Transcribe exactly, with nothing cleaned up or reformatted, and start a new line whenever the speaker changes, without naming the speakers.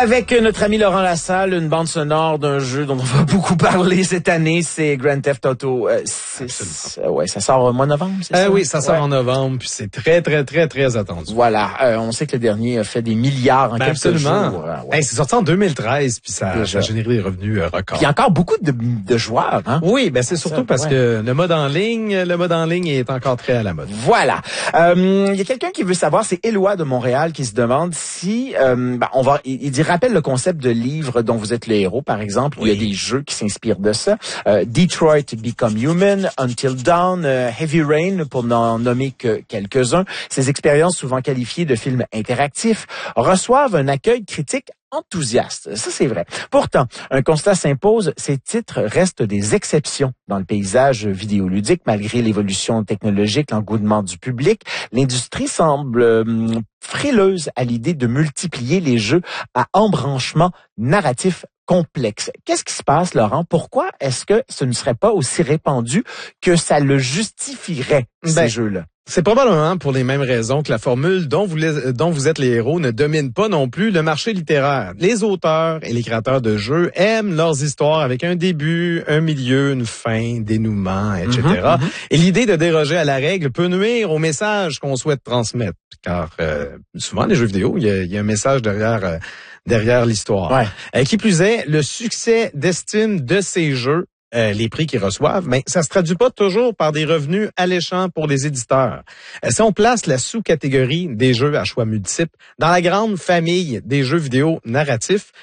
Avec notre ami Laurent Lassalle, une bande sonore d'un jeu dont on va beaucoup parler cette année, c'est Grand Theft Auto euh, six. Euh, ouais, ça sort au mois de novembre, c'est
euh,
ça?
Oui, ça sort
ouais.
en novembre, puis c'est très, très, très, très attendu.
Voilà, euh, on sait que le dernier a fait des milliards en
ben
quelques
absolument.
jours. Euh, ouais.
Hey, c'est sorti en deux mille treize, puis ça, ça a généré des revenus euh, records.
Puis il y a encore beaucoup de, de joueurs, hein?
Oui, ben c'est surtout
ça,
parce
ouais.
que le mode en ligne, le mode en ligne est encore très à la mode.
Voilà. Euh, il y a quelqu'un qui veut savoir, c'est Éloi de Montréal qui se demande si, euh, ben, on va, il, il dit rappelle le concept de livre dont vous êtes le héros, par exemple. Oui. Il y a des jeux qui s'inspirent de ça. Euh, Detroit Become Human, Until Dawn, euh, Heavy Rain, pour n'en nommer que quelques-uns. Ces expériences, souvent qualifiées de films interactifs, reçoivent un accueil critique enthousiaste. Ça, c'est vrai. Pourtant, un constat s'impose, ces titres restent des exceptions dans le paysage vidéoludique. Malgré l'évolution technologique, l'engouement du public, l'industrie semble euh, frileuse à l'idée de multiplier les jeux à embranchement narratif complexe. Qu'est-ce qui se passe, Laurent? Pourquoi est-ce que ce ne serait pas aussi répandu que ça le justifierait,
ben,
ces jeux-là?
C'est probablement pour les mêmes raisons que la formule dont vous, dont vous êtes les héros ne domine pas non plus le marché littéraire. Les auteurs et les créateurs de jeux aiment leurs histoires avec un début, un milieu, une fin, dénouement, et cetera. Mm-hmm, mm-hmm. Et l'idée de déroger à la règle peut nuire au message qu'on souhaite transmettre. Car euh, souvent, les jeux vidéo, il y a, il y a un message derrière, euh, derrière l'histoire. Ouais. Euh, qui plus est, le succès d'estime de ces jeux, Euh, les prix qu'ils reçoivent, mais ça se traduit pas toujours par des revenus alléchants pour les éditeurs. Euh, si on place la sous-catégorie des jeux à choix multiples dans la grande famille des jeux vidéo narratifs,